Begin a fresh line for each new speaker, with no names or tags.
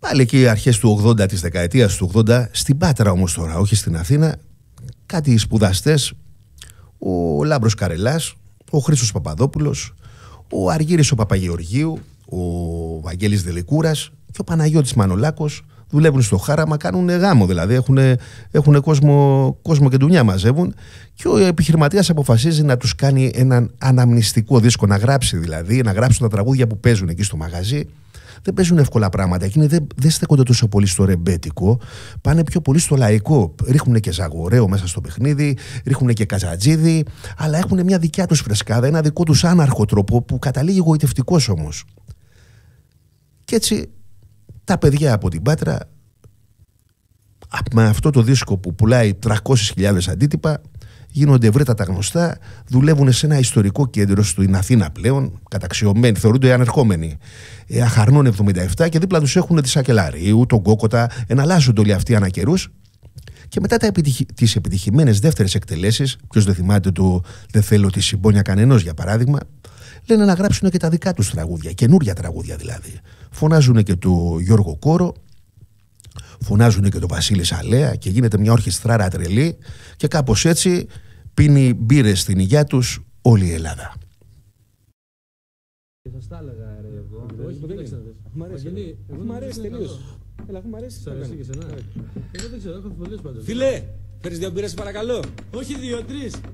Πάλι εκεί αρχές του 80, της δεκαετίας του 80, στην Πάτρα όμως τώρα, όχι στην Αθήνα, κάτι σπουδαστές, ο Λάμπρος Καρελάς, ο Χρήστος Παπαδόπουλος, ο Αργύρης ο Παπαγεωργίου, ο Βαγγέλης Δελικούρας και ο Παναγιώτης Μανολάκος δουλεύουν στο Χάραμα, κάνουν γάμο δηλαδή, έχουν κόσμο και ντουνιά μαζεύουν, και ο επιχειρηματίας αποφασίζει να τους κάνει έναν αναμνηστικό δίσκο, να γράψουν τα τραγούδια που παίζουν εκεί στο μαγαζί. Δεν παίζουν εύκολα πράγματα. Εκείνοι δεν στέκονται τόσο πολύ στο ρεμπέτικο, πάνε πιο πολύ στο λαϊκό. Ρίχνουν και Ζαγορέο μέσα στο παιχνίδι, ρίχνουν και Καζατζίδη, αλλά έχουν μια δικιά τους φρεσκάδα, ένα δικό τους άναρχο τρόπο που καταλήγει γοητευτικός όμως. Και έτσι τα παιδιά από την Πάτρα, με αυτό το δίσκο που πουλάει 300.000 αντίτυπα, γίνονται ευρύτατα γνωστά, δουλεύουν σε ένα ιστορικό κέντρο στην Αθήνα πλέον, καταξιωμένοι, θεωρούνται ανερχόμενοι. Αχαρνών 77, και δίπλα τους έχουν τη Σακελαρίου, τον Κόκοτα, εναλλάσσονται όλοι αυτοί ανά καιρούς. Και μετά τις επιτυχημένες δεύτερες εκτελέσεις, ποιος δεν θυμάται το «Δεν θέλω τη συμπόνια κανενός» για παράδειγμα, λένε να γράψουν και τα δικά τους τραγούδια, καινούρια τραγούδια δηλαδή. Φωνάζουν και το Γιώργο Κόρο, φωνάζουν και τον Βασίλη Σαλέα, και γίνεται μια ορχιστράρα τρελή, και κάπως έτσι πίνει μπύρες στην υγειά τους όλη η Ελλάδα.
Θα τα έλεγα ρε εγώ. Όχι, δεν ξέρω. Αφού μ' αρέσει τελείως. Έλα, αφού μ' αρέσει. Σ' αρέσει και εσένα. Εγώ δεν ξέρω, έχω αμφιβολίες πάντως. Φίλε, φέρεις 2 μπύρες παρακαλώ. Όχι 2, 3.